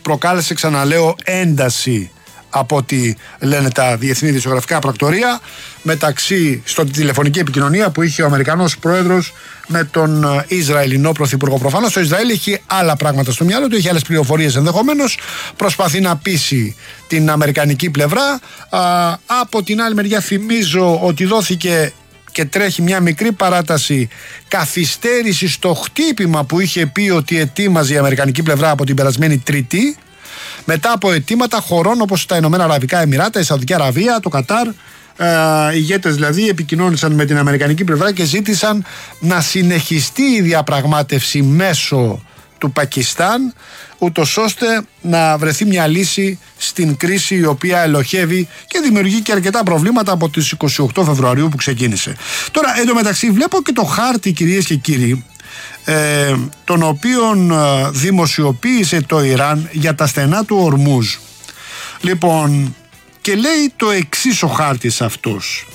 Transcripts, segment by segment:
προκάλεσε, ξαναλέω, ένταση από ό,τι λένε τα διεθνή δημοσιογραφικά πρακτορία στην τηλεφωνική επικοινωνία που είχε ο Αμερικανός πρόεδρος με τον Ισραηλινό πρωθυπουργό. Προφανώς το Ισραήλ έχει άλλα πράγματα στο μυαλό του, έχει άλλες πληροφορίες ενδεχομένως, προσπαθεί να πείσει την αμερικανική πλευρά. Από την άλλη μεριά θυμίζω ότι δόθηκε και τρέχει μια μικρή παράταση καθυστέρηση στο χτύπημα που είχε πει ότι ετοίμαζε η αμερικανική πλευρά από την περασμένη Τρίτη, μετά από αιτήματα χωρών όπως τα Ηνωμένα Αραβικά Εμιράτα, η Σαουδική Αραβία, το Κατάρ. Ηγέτες δηλαδή επικοινώνησαν με την αμερικανική πλευρά και ζήτησαν να συνεχιστεί η διαπραγμάτευση μέσω του Πακιστάν, ούτως ώστε να βρεθεί μια λύση στην κρίση η οποία ελοχεύει και δημιουργεί και αρκετά προβλήματα από τις 28 Φεβρουαρίου που ξεκίνησε. Τώρα εντωμεταξύ βλέπω και το χάρτη, κυρίες και κύριοι, τον οποίον δημοσιοποίησε το Ιράν για τα στενά του Ορμούζ. Λοιπόν, και λέει το εξής ο χάρτης αυτός.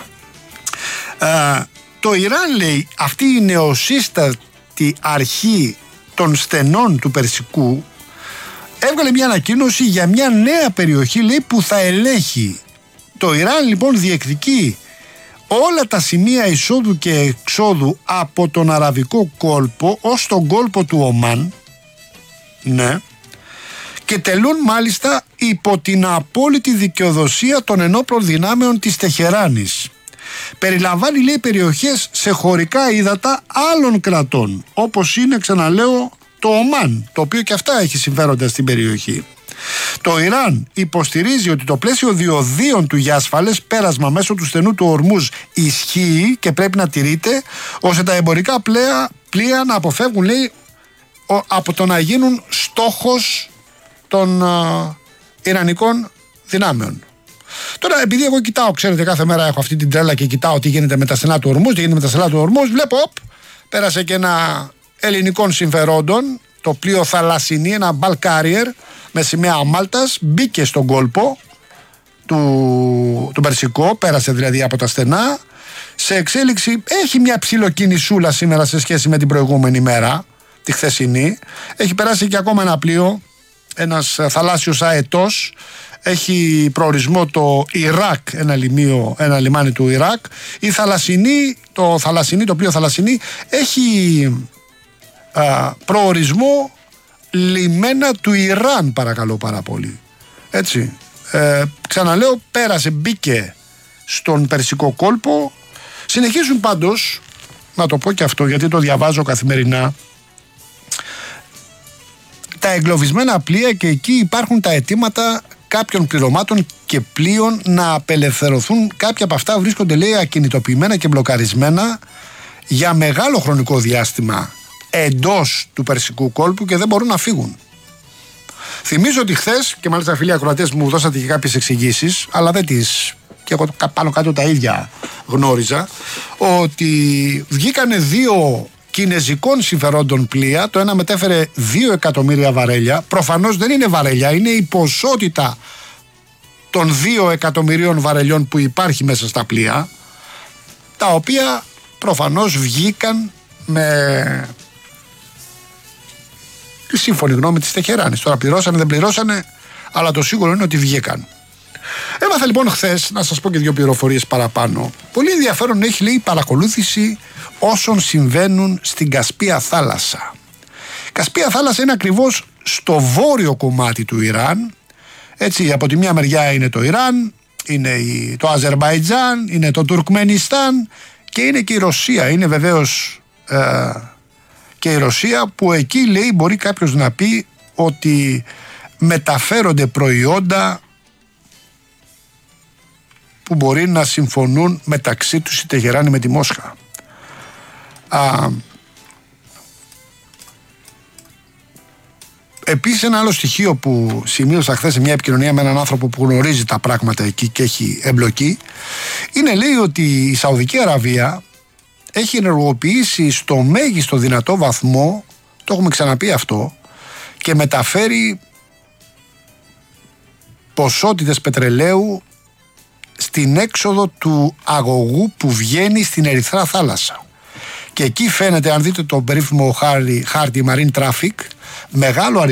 Το Ιράν, λέει, αυτή η νεοσύστατη αρχή των στενών του Περσικού έβγαλε μια ανακοίνωση για μια νέα περιοχή, λέει, που θα ελέγχει. Το Ιράν λοιπόν διεκδικεί όλα τα σημεία εισόδου και εξόδου από τον Αραβικό κόλπο ως τον κόλπο του Ομάν, ναι, και τελούν μάλιστα υπό την απόλυτη δικαιοδοσία των ενόπλων δυνάμεων της Τεχεράνης. Περιλαμβάνει, λέει, περιοχές σε χωρικά ύδατα άλλων κρατών, όπως είναι, ξαναλέω, το Ομάν, το οποίο και αυτά έχει συμφέροντα στην περιοχή. Το Ιράν υποστηρίζει ότι το πλαίσιο διοδίων του για ασφαλές πέρασμα μέσω του στενού του Ορμούζ ισχύει και πρέπει να τηρείται, ώστε τα εμπορικά πλοία να αποφεύγουν, λέει, από το να γίνουν στόχος των Ιρανικών δυνάμεων. Τώρα, επειδή εγώ κοιτάω, ξέρετε, κάθε μέρα έχω αυτή την τρέλα και κοιτάω τι γίνεται με τα στενά του Ορμούζ, βλέπω, πέρασε και ένα ελληνικών συμφερόντων, το πλοίο Θαλασσινή, ένα bulk carrier με σημαία Μάλτας, μπήκε στον κόλπο του Περσικό, πέρασε δηλαδή από τα στενά, σε εξέλιξη, έχει μια ψιλοκινησούλα σήμερα σε σχέση με την προηγούμενη μέρα, τη χθεσινή, έχει περάσει και ακόμα ένα πλοίο, ένας θαλάσσιος αετός, έχει προορισμό το Ιράκ, ένα λιμάνι του Ιράκ. Το πλοίο Θαλασσινή έχει προορισμό λιμένα του Ιράν, παρακαλώ πάρα πολύ. Έτσι. Ξαναλέω, μπήκε στον Περσικό κόλπο. Συνεχίζουν πάντως, να το πω και αυτό γιατί το διαβάζω καθημερινά, τα εγκλωβισμένα πλοία, και εκεί υπάρχουν τα αιτήματα κάποιων πληρωμάτων και πλοίων να απελευθερωθούν. Κάποια από αυτά βρίσκονται, λέει, ακινητοποιημένα και μπλοκαρισμένα για μεγάλο χρονικό διάστημα εντός του Περσικού κόλπου και δεν μπορούν να φύγουν. Θυμίζω ότι χθες, και μάλιστα φίλοι ακροατές μου δώσατε και κάποιες εξηγήσεις, αλλά δεν τις, και εγώ πάνω κάτω τα ίδια γνώριζα, ότι βγήκανε δύο κινεζικών συμφερόντων πλοία, το ένα μετέφερε 2 εκατομμύρια βαρέλια, προφανώς δεν είναι βαρέλια, είναι η ποσότητα των 2 εκατομμυρίων βαρελιών που υπάρχει μέσα στα πλοία, τα οποία προφανώς βγήκαν με τη σύμφωνη γνώμη της Τεχεράνης. Τώρα πληρώσανε, δεν πληρώσανε, αλλά το σίγουρο είναι ότι βγήκαν. Έμαθα λοιπόν χθες, να σας πω και 2 πληροφορίες παραπάνω. Πολύ ενδιαφέρον έχει, λέει, η παρακολούθηση όσων συμβαίνουν στην Κασπία θάλασσα. Η Κασπία θάλασσα είναι ακριβώς στο βόρειο κομμάτι του Ιράν. Έτσι, από τη μία μεριά είναι το Ιράν, είναι το Αζερμπαϊτζάν, είναι το Τουρκμενιστάν και είναι και η Ρωσία. Είναι βεβαίως και η Ρωσία, που εκεί, λέει, μπορεί κάποιος να πει ότι μεταφέρονται προϊόντα που μπορεί να συμφωνούν μεταξύ τους η Τεχεράνη με τη Μόσχα. Επίσης, ένα άλλο στοιχείο που σημείωσα χθες σε μια επικοινωνία με έναν άνθρωπο που γνωρίζει τα πράγματα εκεί και έχει εμπλοκή, είναι, λέει, ότι η Σαουδική Αραβία έχει ενεργοποιήσει στο μέγιστο δυνατό βαθμό, το έχουμε ξαναπεί αυτό, και μεταφέρει ποσότητες πετρελαίου στην έξοδο του αγωγού που βγαίνει στην Ερυθρά θάλασσα. Και εκεί φαίνεται, αν δείτε το περίφημο χάρτη Marine Traffic, μεγάλο